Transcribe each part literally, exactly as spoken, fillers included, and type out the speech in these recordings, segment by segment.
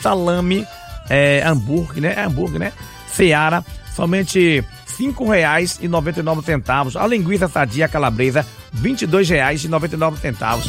salame, é, hambúrguer, né? É hambúrguer, né? Seara, somente cinco reais e noventa e nove centavos. A linguiça sadia calabresa, vinte e dois reais e noventa e nove centavos.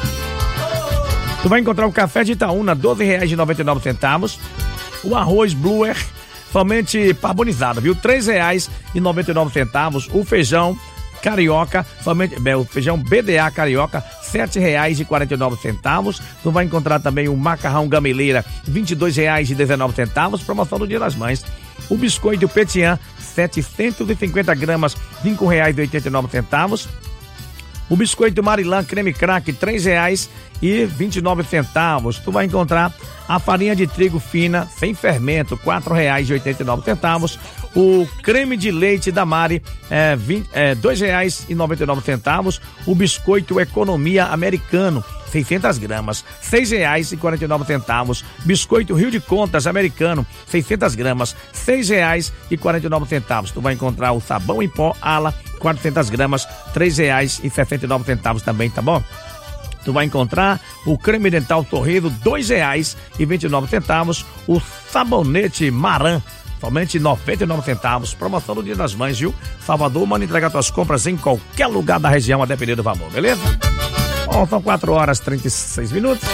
Tu vai encontrar o café de Itaúna, doze reais e noventa e nove centavos. O arroz Bluer, somente carbonizado, viu? três reais e noventa e nove centavos. O feijão carioca, somente, bem, o feijão B D A carioca, sete reais e quarenta e nove centavos. Tu vai encontrar também o macarrão gameleira, vinte e dois reais e dezenove centavos, promoção do Dia das Mães. O biscoito Petian, setecentos e cinquenta gramas, cinco reais e oitenta e nove centavos. O biscoito Marilã creme crack, três reais e vinte e nove centavos. Tu vai encontrar a farinha de trigo fina, sem fermento, quatro reais e oitenta e nove centavos. O creme de leite da Mari, é, vinte, é, dois reais e noventa e nove centavos. O biscoito Economia Americano, seiscentas gramas, seis reais e quarenta e nove centavos. Biscoito Rio de Contas Americano, seiscentas gramas, seis reais e quarenta e nove centavos. Tu vai encontrar o sabão em pó Ala, quatrocentas gramas, três reais e sessenta e nove centavos também, tá bom? Tu vai encontrar o creme dental Torredo, dois reais e vinte e nove centavos. O sabonete Maran, somente noventa e nove centavos. Promoção do Dia das Mães, viu? Salvador, manda entregar tuas compras em qualquer lugar da região, a depender do valor, beleza? Bom, são quatro horas e trinta e seis minutos.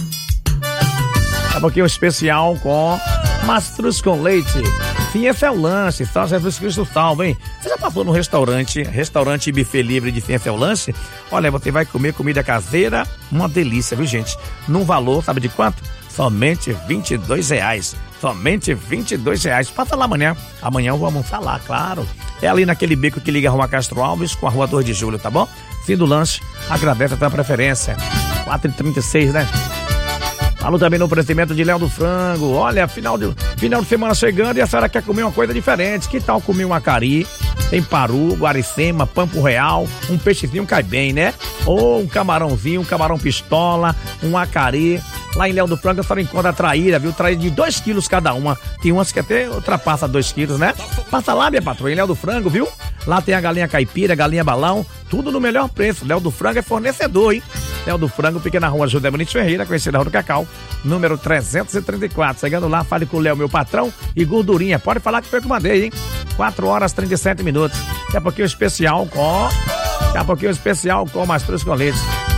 Tá um pouquinho especial com Mastruz com Leite. Sim, esse é o lanche, São Jesus Cristo salvo, hein? Você já passou no restaurante, restaurante buffet livre de Ciência é o Lanche? Olha, você vai comer comida caseira, uma delícia, viu, gente? Num valor, sabe de quanto? Somente vinte e dois reais. Somente vinte e dois reais. Passa lá amanhã. Amanhã eu vou almoçar lá, claro. É ali naquele beco que liga a Rua Castro Alves com a Rua dois de Julho, tá bom? Fim do lanche. Agradece a tua preferência. quatro e trinta e seis, né? Falo também no oferecimento de Léo do Frango. Olha, final de, final de semana chegando e a senhora quer comer uma coisa diferente. Que tal comer um acari? Tem paru, guaricema, pampo real, um peixezinho cai bem, né? Ou um camarãozinho, um camarão pistola, um acari. Lá em Léo do Frango a senhora encontra a traíra, viu? Traíra de dois quilos cada uma. Tem umas que até ultrapassa dois quilos, né? Passa lá, minha patroa, em Léo do Frango, viu? Lá tem a galinha caipira, galinha balão, tudo no melhor preço. Léo do Frango é fornecedor, hein? Léo do Frango fica na Rua José Bonito Ferreira, conhecida Rua do Cacau, número trezentos e trinta e quatro. Chegando lá, fale com o Léo, meu patrão, e gordurinha. Pode falar que foi que eu mandei, hein? quatro horas e trinta e sete minutos. Daqui a pouquinho especial com... Daqui a pouquinho especial com Mastruz com Leite.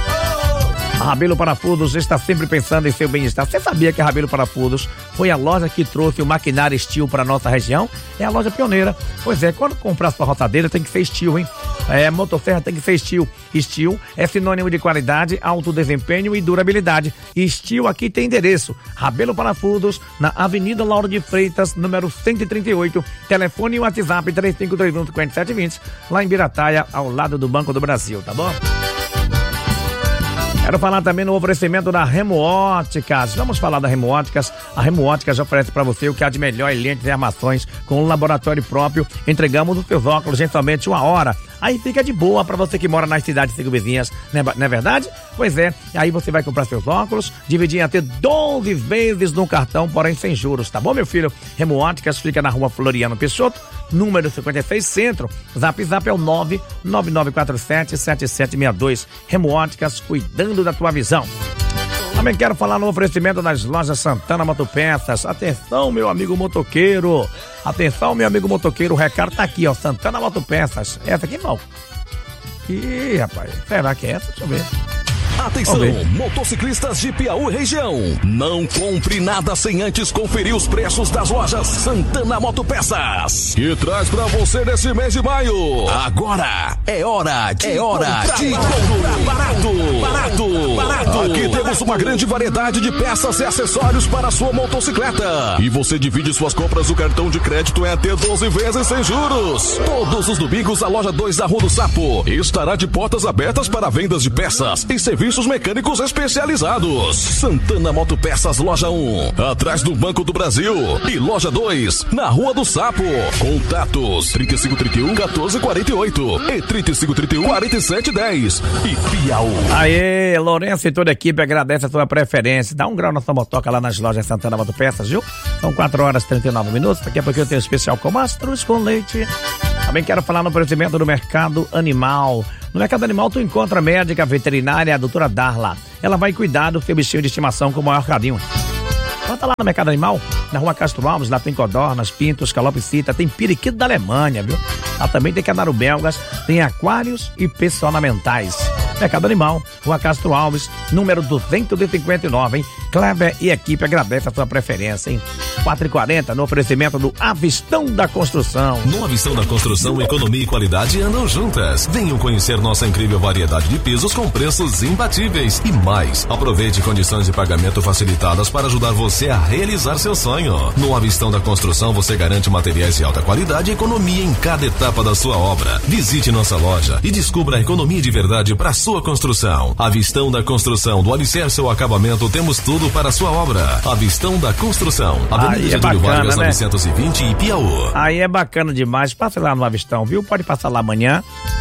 A Rabelo Parafusos está sempre pensando em seu bem-estar. Você sabia que a Rabelo Parafusos foi a loja que trouxe o maquinário Steel para nossa região? É a loja pioneira. Pois é, quando comprar sua roçadeira tem que ser Steel, hein? É, motosserra tem que ser Steel. Steel é sinônimo de qualidade, alto desempenho e durabilidade. E Steel aqui tem endereço. Rabelo Parafusos, na Avenida Lauro de Freitas, número cento e trinta e oito. Telefone e WhatsApp três cinco três um, cinco sete dois zero, lá em Birataia, ao lado do Banco do Brasil, tá bom? Quero falar também no oferecimento da Remo Óticas. Vamos falar da Remo Óticas. A Remo Óticas oferece para você o que há de melhor em lentes e armações com um laboratório próprio. Entregamos os seus óculos em somente uma hora. Aí fica de boa para você que mora nas cidades circunvizinhas, não é verdade? Pois é, aí você vai comprar seus óculos, dividir em até doze vezes no cartão, porém sem juros, tá bom, meu filho? Remo Óticas fica na Rua Floriano Peixoto, número cinquenta e seis, Centro. Zap Zap é o nove nove nove quatro sete sete sete seis dois. Remo Óticas, cuidando da tua visão. Também quero falar no oferecimento das lojas Santana Motopeças. Atenção, meu amigo motoqueiro. Atenção, meu amigo motoqueiro. O recado tá aqui, ó. Santana Motopeças. Essa aqui não. Ih, rapaz. Será que é essa? Deixa eu ver. Atenção, motociclistas de Piauí região. Não compre nada sem antes conferir os preços das lojas Santana Motopeças, que traz pra você nesse mês de maio. Agora é hora de, é hora de comprar barato. Barato, barato. Aqui temos uma grande variedade de peças e acessórios para a sua motocicleta. E você divide suas compras no cartão de crédito em até doze vezes sem juros. Todos os domingos a loja dois da Rua do Sapo estará de portas abertas para vendas de peças e serviços mecânicos especializados. Santana Motopeças, loja um, atrás do Banco do Brasil. E loja dois, na Rua do Sapo. Contatos trinta e cinco, trinta e um, quatorze, quarenta e oito e trinta e cinco, trinta e um, quarenta e sete, dez. E Piauí. Aê, Lourenço e toda a equipe agradece a sua preferência. Dá um grau na sua motoca lá nas lojas Santana Motopeças, viu? São quatro horas e trinta e nove minutos. Daqui a pouco eu tenho um especial com Mastruz com Leite. Também quero falar no oferecimento do Mercado Animal. No Mercado Animal tu encontra a médica veterinária, a doutora Darla. Ela vai cuidar do seu bichinho de estimação com o maior carinho. Passa lá no Mercado Animal, na Rua Castro Alves, lá tem codornas, pintos, calopsita, tem periquito da Alemanha, viu? Lá também tem canário belgas, tem aquários e peixes ornamentais. Mercado Animal, Rua Castro Alves, número duzentos e cinquenta e nove, hein? Kleber e equipe agradece a sua preferência, hein? quatro e quarenta no oferecimento do Avistão da Construção. No Avistão da Construção, economia e qualidade andam juntas. Venham conhecer nossa incrível variedade de pisos com preços imbatíveis. E mais, aproveite condições de pagamento facilitadas para ajudar você a realizar seu sonho. No Avistão da Construção, você garante materiais de alta qualidade e economia em cada etapa da sua obra. Visite nossa loja e descubra a economia de verdade para sua construção. Avistão da Construção, do alicerce ao acabamento, temos tudo para a sua obra. Avistão da Construção, Avenida Aí é Getúlio bacana, Vargas, né? novecentos e vinte, em Piauí. Aí é bacana demais. Passa lá no Avistão, viu? Pode passar lá amanhã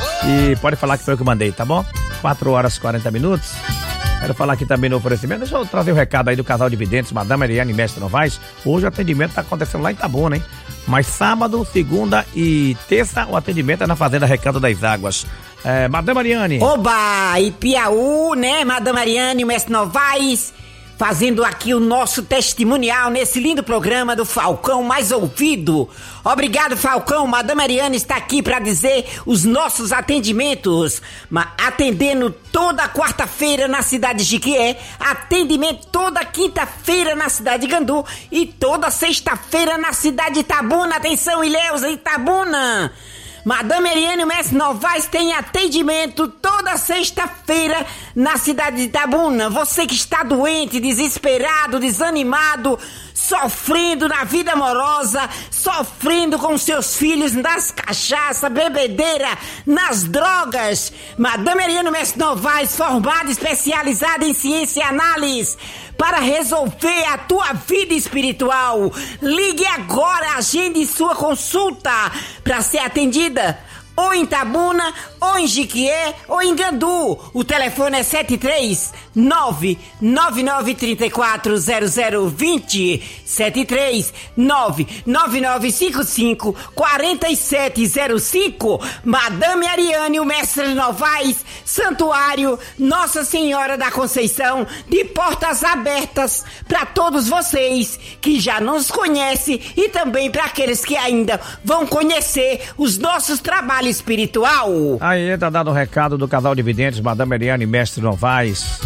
e pode falar que foi eu que mandei, tá bom? quatro horas e quarenta minutos. Quero falar aqui também no oferecimento. Deixa eu trazer o um recado aí do casal de videntes, Madame Ariane e Mestre Novaes. Hoje o atendimento tá acontecendo lá em Itabuna, hein? Mas sábado, segunda e terça o atendimento é na Fazenda Recanto das Águas. É, Madame Ariane. Oba! E Piauí, né? Madame Ariane e Mestre Novaes, fazendo aqui o nosso testemunial nesse lindo programa do Falcão Mais Ouvido. Obrigado, Falcão. Madame Ariane está aqui para dizer os nossos atendimentos. Ma- atendendo toda quarta-feira na cidade de Jiquié, atendimento toda quinta-feira na cidade de Gandu e toda sexta-feira na cidade de Itabuna. Atenção, Ilhéus, Itabuna! Madame Ariane Mestre Novaes tem atendimento toda sexta-feira na cidade de Itabuna. Você que está doente, desesperado, desanimado, sofrendo na vida amorosa, sofrendo com seus filhos nas cachaça, bebedeira, nas drogas. Madame Ariane Mestre Novaes, formada, especializada em ciência e análise, para resolver a tua vida espiritual. Ligue agora, agende sua consulta para ser atendida ou em Itabuna, ou em Jiquié, ou em Gandu. O telefone é sete três nove nove nove três quatro zero zero dois zero, sete três nove nove nove cinco cinco quatro sete zero cinco. Madame Ariane, o Mestre Novaes, Santuário Nossa Senhora da Conceição, de portas abertas para todos vocês que já nos conhecem e também para aqueles que ainda vão conhecer os nossos trabalhos espiritual. Aí tá dado o um recado do casal de videntes, Madame Ariane e Mestre Novaes.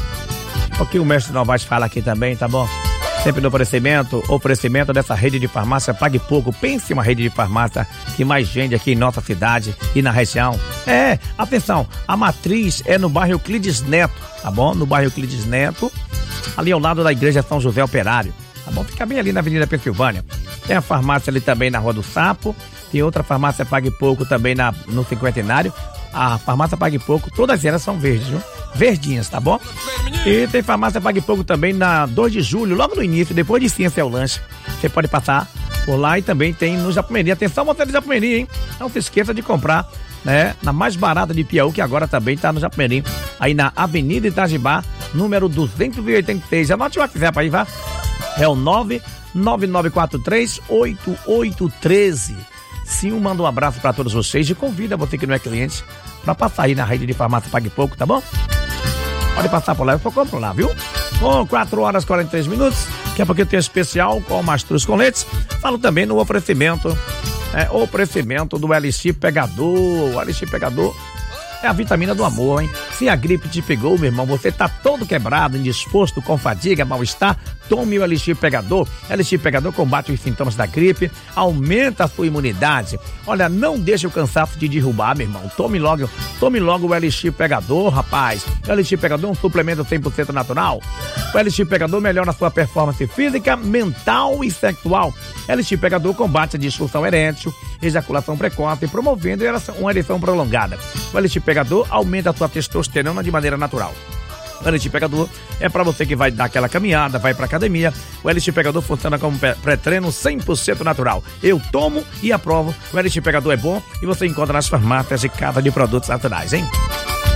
O que o Mestre Novaes fala aqui também, tá bom? Sempre no oferecimento, oferecimento dessa rede de farmácia Pague Pouco. Pense em uma rede de farmácia que mais vende aqui em nossa cidade e na região. É, atenção, a matriz é no bairro Euclides Neto, tá bom? No bairro Euclides Neto, ali ao lado da igreja São José Operário, tá bom? Fica bem ali na Avenida Pensilvânia. Tem a farmácia ali também na Rua do Sapo, tem outra farmácia Pague Pouco também na, no Cinquentenário. A farmácia Pague Pouco, todas elas são verdes, viu? Verdinhas, tá bom? E tem farmácia Pague Pouco também na dois de julho, logo no início, depois de Ciência ao Lanche. Você pode passar por lá e também tem no Japumeri. Atenção, você de Japumeri, hein? Não se esqueça de comprar, né? Na mais barata de Piauí, que agora também tá no Japumeri. Aí na Avenida Itajibá, número duzentos e oitenta e seis. Anote o WhatsApp aí, vá. É o nove nove nove quatro três oito oito um três. Sim, manda um abraço para todos vocês e convida você que não é cliente para passar aí na rede de farmácia Pague Pouco, tá bom? Pode passar por lá, eu só compro lá, viu? Com quatro horas e quarenta e três minutos, daqui a pouco eu tenho especial com mastruz com leite. Falo também no oferecimento, é, oferecimento do L X Pegador. O L X Pegador é a vitamina do amor, hein? Se a gripe te pegou, meu irmão, você tá todo quebrado, indisposto, com fadiga, mal-estar, tome o L X Pegador. L X Pegador combate os sintomas da gripe, aumenta a sua imunidade. Olha, não deixe o cansaço te derrubar, meu irmão. Tome logo, tome logo o L X Pegador, rapaz. O L X Pegador é um suplemento cem por cento natural. O L X Pegador melhora a sua performance física, mental e sexual. L X Pegador combate a disfunção erétil, ejaculação precoce, promovendo uma ereção prolongada. O L X Pegador aumenta a sua testosterona de maneira natural. O L X Pegador é para você que vai dar aquela caminhada, vai pra academia. O L X Pegador funciona como pré-treino cem por cento natural. Eu tomo e aprovo. O L X Pegador é bom e você encontra nas farmácias de casa de produtos naturais, hein?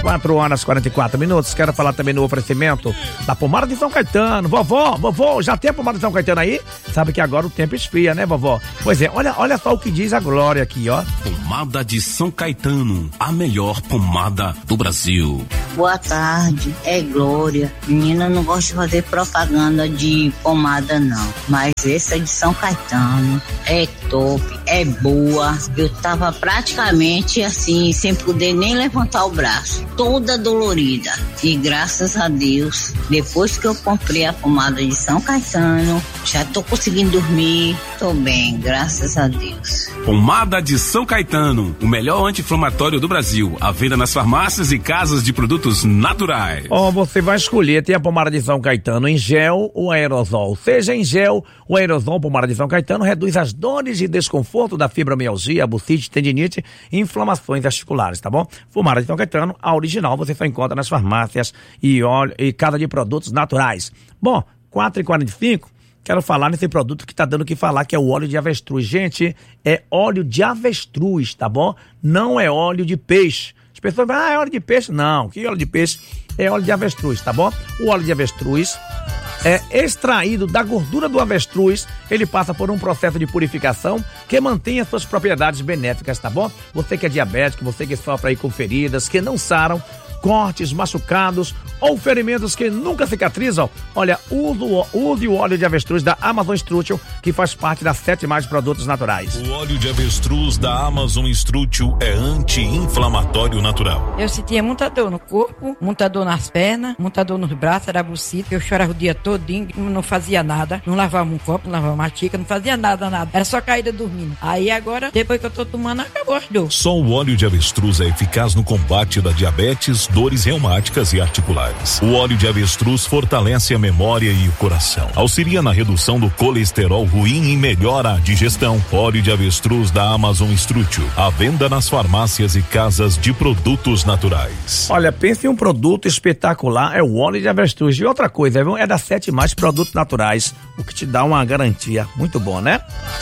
quatro horas e quarenta e quatro minutos. Quero falar também no oferecimento da pomada de São Caetano. Vovó, vovó, já tem a pomada de São Caetano aí? Sabe que agora o tempo esfria, né, vovó? Pois é, olha, olha só o que diz a Glória aqui, ó. Pomada de São Caetano, a melhor pomada do Brasil. Boa tarde, é Glória. Menina, eu não gosto de fazer propaganda de pomada não, mas essa de São Caetano é top, é boa. Eu tava praticamente assim, sem poder nem levantar o braço, toda dolorida. E graças a Deus, depois que eu comprei a pomada de São Caetano, já tô conseguindo dormir, tô bem, graças a Deus. Pomada de São Caetano, o melhor anti-inflamatório do Brasil. À venda nas farmácias e casas de produtos naturais. Ó, oh, você vai escolher, tem a pomada de São Caetano em gel ou aerosol. Seja em gel ou aerosol, pomada de São Caetano reduz as dores e desconforto da fibromialgia, bucite, tendinite e inflamações articulares, tá bom? Pomada de São Caetano, a original, você só encontra nas farmácias e, óleo, e casa de produtos naturais. Bom, quatro e quarenta e cinco. Quero falar nesse produto que tá dando o que falar, que é o óleo de avestruz. Gente, é óleo de avestruz, tá bom? Não é óleo de peixe. As pessoas falam, ah, é óleo de peixe? Não, que óleo de peixe? É óleo de avestruz, tá bom? O óleo de avestruz é extraído da gordura do avestruz, ele passa por um processo de purificação que mantém as suas propriedades benéficas, tá bom? Você que é diabético, você que sofre aí com feridas, que não saram, cortes, machucados ou ferimentos que nunca cicatrizam, olha, use, use o óleo de avestruz da Amazon Strútil, que faz parte das sete mais produtos naturais. O óleo de avestruz da Amazon Strútil é anti-inflamatório natural. Eu sentia muita dor no corpo, muita dor nas pernas, muita dor nos braços, era bucita, eu chorava o dia todinho, não fazia nada, não lavava um copo, não lavava uma xícara, não fazia nada, nada, era só caída dormindo. Aí agora, depois que eu tô tomando, acabou as dores. Só o óleo de avestruz é eficaz no combate da diabetes, dores reumáticas e articulares. O óleo de avestruz fortalece a memória e o coração, auxilia na redução do colesterol ruim e melhora a digestão. Óleo de avestruz da Amazon Strútil, à venda nas farmácias e casas de produtos naturais. Olha, pense em um produto espetacular, é o óleo de avestruz. E outra coisa, viu? É das sete mais produtos naturais, o que te dá uma garantia muito boa, né?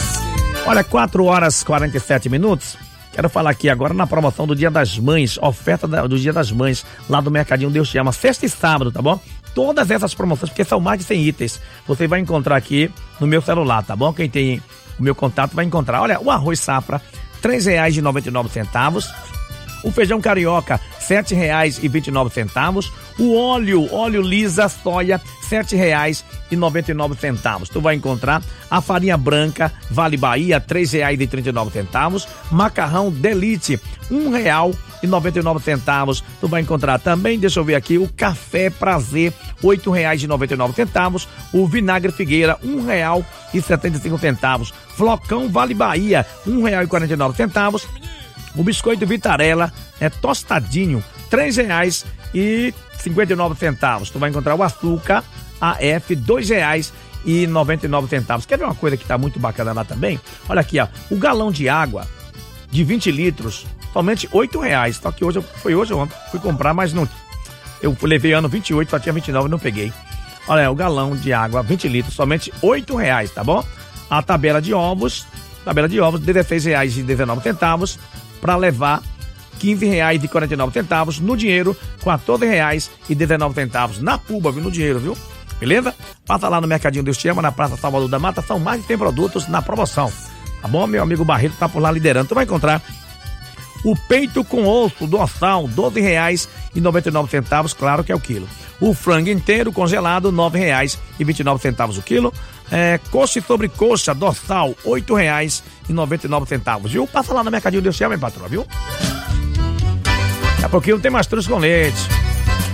Olha, quatro horas e quarenta e sete minutos. Quero falar aqui agora na promoção do Dia das Mães, oferta da, do Dia das Mães, lá do Mercadinho Deus Te Ama, sexta e sábado, tá bom? Todas essas promoções, porque são mais de cem itens, você vai encontrar aqui no meu celular, tá bom? Quem tem o meu contato vai encontrar. Olha, o arroz safra, três reais e noventa e nove centavos. O feijão carioca, sete reais e vinte e nove centavos. O óleo, óleo lisa soia, sete reais e noventa e nove centavos. Tu vai encontrar a farinha branca Vale Bahia, três reais e trinta e nove centavos. Macarrão Delite, um real e noventa e nove centavos. Tu vai encontrar também, deixa eu ver aqui, o café Prazer, oito reais e noventa e nove centavos. O vinagre Figueira, um real e setenta e cinco centavos. Flocão Vale Bahia, um real e quarenta e nove centavos. O biscoito Vitarella é tostadinho, três reais e cinquenta e nove centavos. Tu vai encontrar o açúcar A F, dois reais e noventa e nove centavos. Quer ver uma coisa que tá muito bacana lá também? Olha aqui, ó, o galão de água de vinte litros, somente oito reais. Só que hoje, foi hoje ou ontem, fui comprar, mas não, eu levei ano vinte e oito, só tinha vinte e nove e não peguei. Olha, o galão de água, vinte litros, somente oito reais, tá bom? A tabela de ovos, tabela de ovos, dezesseis reais e dezenove centavos. Para levar quinze reais e quarenta e nove centavos, no dinheiro quatorze reais e dezenove centavos, na Puba, viu, no dinheiro, viu? Beleza? Passa lá no Mercadinho Deus Te Ama, na Praça Salvador da Mata, são mais de cem produtos na promoção, tá bom? Meu amigo Barreto tá por lá liderando. Tu vai encontrar o peito com osso dorsal, doze reais e noventa e nove centavos, claro que é o quilo. O frango inteiro congelado, nove reais e vinte e nove centavos o quilo. É, coxa e sobrecoxa dorsal, oito reais e noventa e nove centavos, viu? Passa lá no Mercadinho Deus Te Ama, hein, patroa, viu? Daqui a pouquinho tem mais truz com leite.